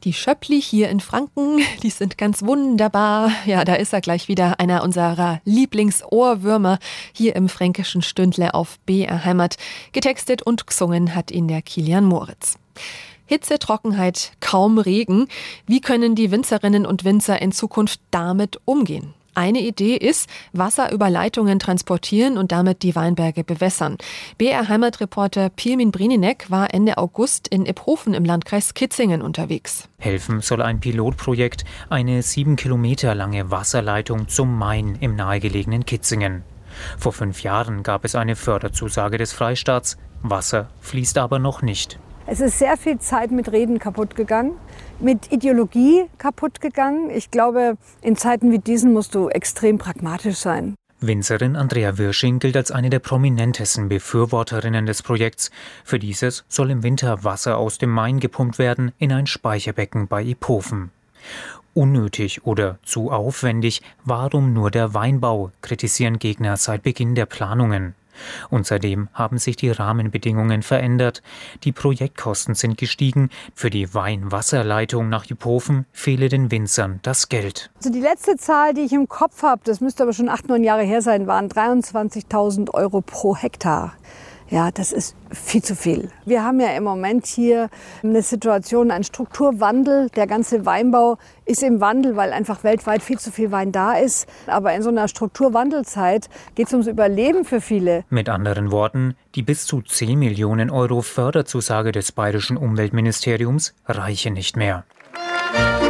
Die Schöppli hier in Franken, die sind ganz wunderbar. Ja, da ist er gleich wieder, einer unserer Lieblingsohrwürmer hier im fränkischen Stündle auf BR Heimat. Getextet und gesungen hat ihn der Kilian Moritz. Hitze, Trockenheit, kaum Regen. Wie können die Winzerinnen und Winzer in Zukunft damit umgehen? Eine Idee ist, Wasser über Leitungen transportieren und damit die Weinberge bewässern. BR-Heimatreporter Pirmin Brininek war Ende August in Iphofen im Landkreis Kitzingen unterwegs. Helfen soll ein Pilotprojekt, eine 7 Kilometer lange Wasserleitung zum Main im nahegelegenen Kitzingen. Vor 5 Jahren gab es eine Förderzusage des Freistaats. Wasser fließt aber noch nicht. Es ist sehr viel Zeit mit Reden kaputt gegangen, mit Ideologie kaputt gegangen. Ich glaube, in Zeiten wie diesen musst du extrem pragmatisch sein. Winzerin Andrea Wirsching gilt als eine der prominentesten Befürworterinnen des Projekts. Für dieses soll im Winter Wasser aus dem Main gepumpt werden in ein Speicherbecken bei Iphofen. Unnötig oder zu aufwendig, warum nur der Weinbau, kritisieren Gegner seit Beginn der Planungen. Und seitdem haben sich die Rahmenbedingungen verändert. Die Projektkosten sind gestiegen. Für die Wein-Wasserleitung nach Iphofen fehle den Winzern das Geld. Also die letzte Zahl, die ich im Kopf habe, das müsste aber schon 8, 9 Jahre her sein, waren 23.000 € pro Hektar. Ja, das ist viel zu viel. Wir haben ja im Moment hier eine Situation, einen Strukturwandel. Der ganze Weinbau ist im Wandel, weil einfach weltweit viel zu viel Wein da ist. Aber in so einer Strukturwandelzeit geht es ums Überleben für viele. Mit anderen Worten, die bis zu 10 Millionen € Förderzusage des bayerischen Umweltministeriums reiche nicht mehr.